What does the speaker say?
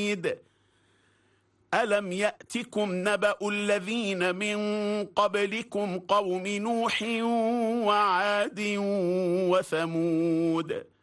حميد. ألم يأتكم نبأ الذين من قبلكم قوم نوح وعاد وثمود